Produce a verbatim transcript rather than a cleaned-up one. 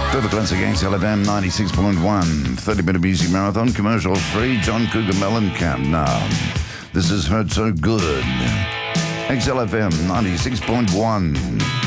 Perfect Classic X L F M ninety-six point one, thirty-minute music marathon, commercial free, John Cougar Mellencamp. Now, this is Hurt So Good. X L F M ninety-six point one.